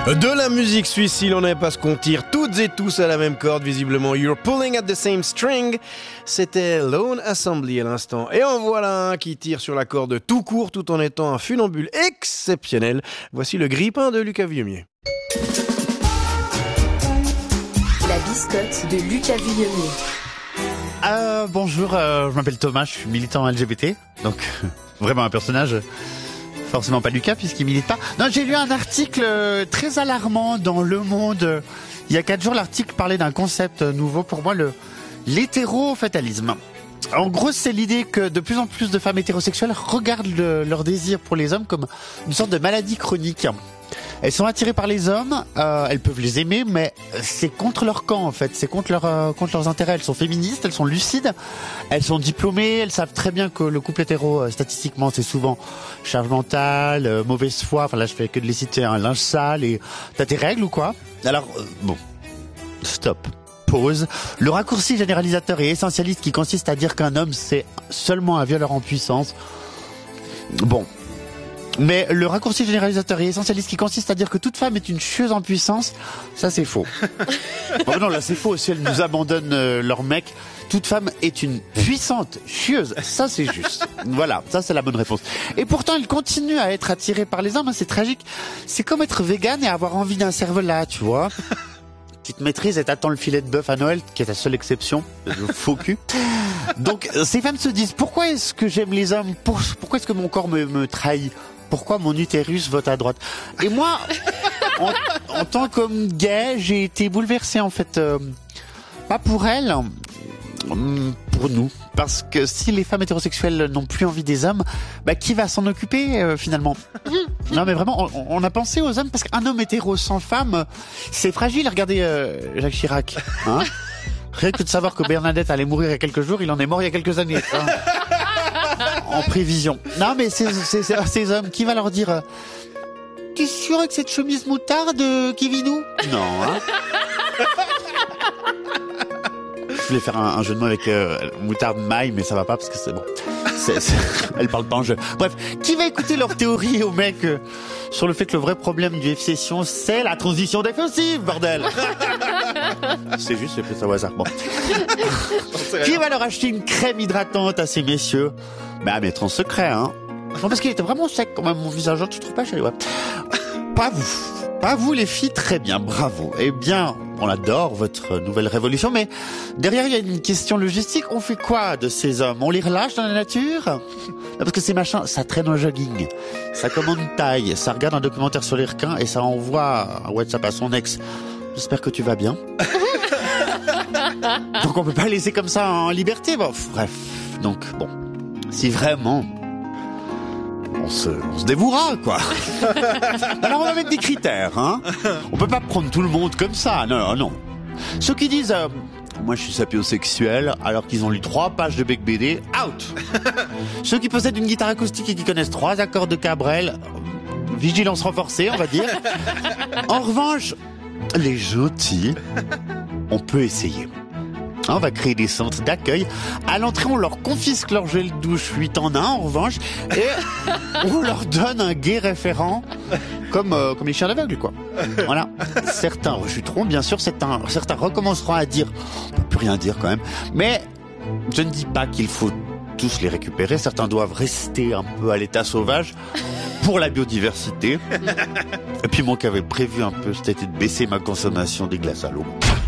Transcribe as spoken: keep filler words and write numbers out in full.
De la musique suisse, il en est parce qu'on tire toutes et tous à la même corde, visiblement. You're pulling at the same string. C'était Lone Assembly à l'instant. Et en voilà un qui tire sur la corde tout court tout en étant un funambule exceptionnel. Voici le grippin de Lucas Vieumier. La biscotte de Lucas Vieumier. Euh, bonjour, euh, je m'appelle Thomas, je suis militant L G B T, donc vraiment un personnage, forcément pas Lucas puisqu'il milite pas. Non, j'ai lu un article très alarmant dans Le Monde. Il y a quatre jours, l'article parlait d'un concept nouveau pour moi, le l'hétérofatalisme. En gros, c'est l'idée que de plus en plus de femmes hétérosexuelles regardent le, leur désir pour les hommes comme une sorte de maladie chronique. Elles sont attirées par les hommes, euh, elles peuvent les aimer, mais c'est contre leur camp en fait, c'est contre, leur, euh, contre leurs intérêts. Elles sont féministes, elles sont lucides, elles sont diplômées, elles savent très bien que le couple hétéro, euh, statistiquement, c'est souvent charge mentale, euh, mauvaise foi, enfin là je fais que de les citer, un linge sale, et t'as tes règles ou quoi? Alors, euh, bon, stop. Pause. Le raccourci généralisateur et essentialiste qui consiste à dire qu'un homme c'est seulement un violeur en puissance. Bon. Mais le raccourci généralisateur et essentialiste qui consiste à dire que toute femme est une chieuse en puissance, ça c'est faux. Bon, non, là c'est faux. Si elles nous abandonnent euh, leur mec, toute femme est une puissante chieuse. Ça c'est juste. Voilà, ça c'est la bonne réponse. Et pourtant, elle continue à être attirée par les hommes. Hein, c'est tragique. C'est comme être végane et avoir envie d'un cervelas, tu vois. Tu te maîtrises et t'attends le filet de bœuf à Noël, qui est ta seule exception, le faux cul. Donc, ces femmes se disent, pourquoi est-ce que j'aime les hommes? Pour, Pourquoi est-ce que mon corps me, me trahit? Pourquoi mon utérus vote à droite? Et moi, en, en tant qu'homme gay, j'ai été bouleversé, en fait, euh, pas pour elle, pour nous. Parce que si les femmes hétérosexuelles n'ont plus envie des hommes, bah, qui va s'en occuper, euh, finalement? Non, mais vraiment, on, on a pensé aux hommes, parce qu'un homme hétéro sans femme, c'est fragile. Regardez euh, Jacques Chirac, hein. Rien que de savoir que Bernadette allait mourir il y a quelques jours, il en est mort il y a quelques années, hein. En prévision. Non, mais ces, ces, ces hommes, qui va leur dire euh, t'es sûr avec cette chemise moutarde, Kivinou? Non, hein. Je voulais faire un, un jeu de mots avec euh, moutarde maille, mais ça va pas parce que c'est bon. C'est, c'est, elle parle pas en jeu. Bref, qui va écouter leur théorie aux mecs euh, sur le fait que le vrai problème du F-Session, c'est la transition défensive, bordel. C'est juste, j'ai fait ça au hasard. Bon. Qui va leur acheter une crème hydratante à ces messieurs? Bah, à mettre en secret, hein. Non, parce qu'il était vraiment sec quand même, mon visage, tu trouves pas, chérie? Ouais. Pas vous. Pas vous, les filles, très bien, bravo. Eh bien, on adore votre nouvelle révolution, mais derrière, il y a une question logistique. On fait quoi de ces hommes? On les relâche dans la nature? Non, parce que ces machins, ça traîne au jogging, ça commande taille, ça regarde un documentaire sur les requins et ça envoie un WhatsApp à son ex. J'espère que tu vas bien. Donc on peut pas laisser comme ça en liberté. Bon, bref, donc bon, si vraiment... On se, on se dévouera, quoi. Alors on va mettre des critères, hein. On peut pas prendre tout le monde comme ça, non, non, non. Ceux qui disent, euh, moi je suis sapiosexuel, alors qu'ils ont lu trois pages de Bec B D, out. Ceux qui possèdent une guitare acoustique et qui connaissent trois accords de Cabrel, vigilance renforcée, on va dire. En revanche, les gentils, on peut essayer. On va créer des centres d'accueil. À l'entrée, on leur confisque leur gel douche huit en un, en revanche, et on leur donne un gay référent, comme, euh, comme les chiens d'aveugles, quoi. Voilà. Certains rechuteront, bien sûr, certains, certains recommenceront à dire, on peut plus rien dire quand même, mais je ne dis pas qu'il faut tous les récupérer. Certains doivent rester un peu à l'état sauvage pour la biodiversité. Et puis moi qui avais prévu un peu, c'était de baisser ma consommation des glaces à l'eau.